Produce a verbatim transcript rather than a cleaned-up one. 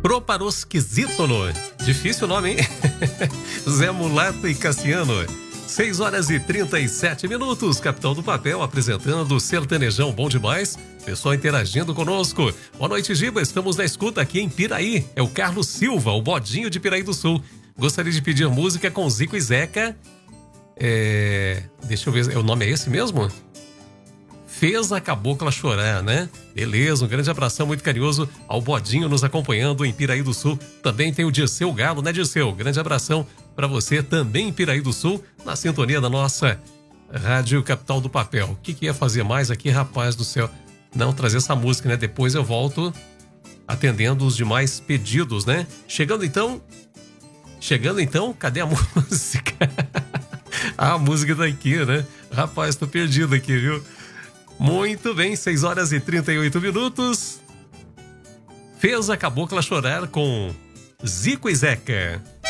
Proparosquisítono. Difícil o nome, hein? Zé Mulato e Cassiano. seis horas e trinta e sete minutos. Capitão do Papel apresentando o Sertanejão Bom Demais. Pessoal interagindo conosco. Boa noite, Giba. Estamos na escuta aqui em Piraí. É o Carlos Silva, o bodinho de Piraí do Sul. Gostaria de pedir música com Zico e Zeca. É... Deixa eu ver, o nome é esse mesmo? Fez a cabocla chorar, né? Beleza, um grande abração muito carinhoso ao bodinho nos acompanhando em Piraí do Sul. Também tem o Dirceu Galo, né, Dirceu? Grande abração para você também em Piraí do Sul, na sintonia da nossa Rádio Capital do Papel. O que, que ia fazer mais aqui, rapaz do céu? Não, trazer essa música, né? Depois eu volto atendendo os demais pedidos, né? Chegando então... Chegando então, cadê a música? Ah, a música tá aqui, né? Rapaz, tô perdido aqui, viu? Muito bem, seis horas e trinta e oito minutos. Fez a cabocla chorar com Zico e Zeca.